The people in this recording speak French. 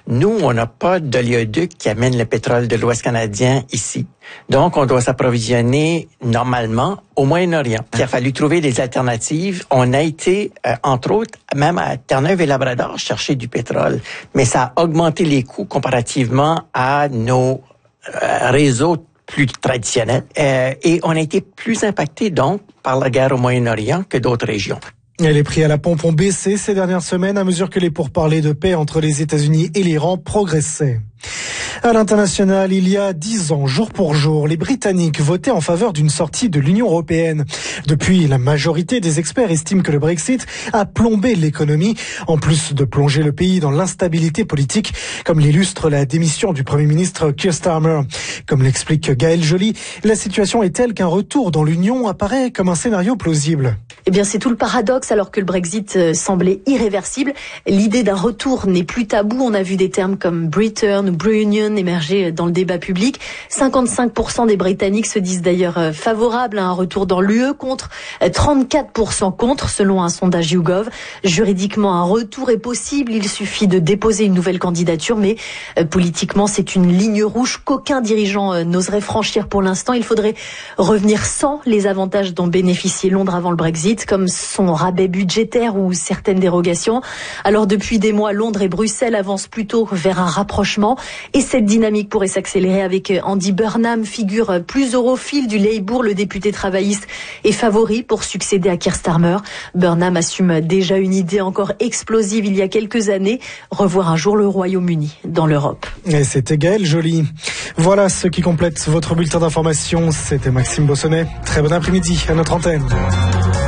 Nous, on n'a pas d'oléoduc qui amène le pétrole de l'Ouest canadien ici. Donc, on doit s'approvisionner normalement au Moyen-Orient. Il a fallu trouver des alternatives. On a été, entre autres, même à Terre-Neuve et Labrador, chercher du pétrole. Mais ça a augmenté les coûts comparativement à nos réseaux plus traditionnels. Et on a été plus impacté, donc, par la guerre au Moyen-Orient que d'autres régions. Et les prix à la pompe ont baissé ces dernières semaines à mesure que les pourparlers de paix entre les États-Unis et l'Iran progressaient. À l'international, il y a 10 ans, jour pour jour, les Britanniques votaient en faveur d'une sortie de l'Union européenne. Depuis, la majorité des experts estiment que le Brexit a plombé l'économie, en plus de plonger le pays dans l'instabilité politique, comme l'illustre la démission du Premier ministre Keir Starmer. Comme l'explique Gaëlle Joly, la situation est telle qu'un retour dans l'Union apparaît comme un scénario plausible. Eh bien, c'est tout le paradoxe. Alors que le Brexit semblait irréversible, l'idée d'un retour n'est plus tabou. On a vu des termes comme Britain ou Brunion émerger dans le débat public. 55% des Britanniques se disent d'ailleurs favorables à un retour dans l'UE contre 34% contre, selon un sondage YouGov. Juridiquement, un retour est possible. Il suffit de déposer une nouvelle candidature, mais politiquement, c'est une ligne rouge qu'aucun dirigeant n'oserait franchir pour l'instant. Il faudrait revenir sans les avantages dont bénéficiait Londres avant le Brexit, comme son rabais budgétaire ou certaines dérogations. Alors depuis des mois, Londres et Bruxelles avancent plutôt vers un rapprochement et cette dynamique pourrait s'accélérer avec Andy Burnham, figure plus europhile du Labour. Le député travailliste est favori pour succéder à Keir Starmer. Burnham assume déjà une idée encore explosive il y a quelques années, revoir un jour le Royaume-Uni dans l'Europe. Et c'était Gaëlle Joly. Voilà ce qui complète votre bulletin d'information. C'était Maxime Bossonnet. Très bon après-midi à notre antenne.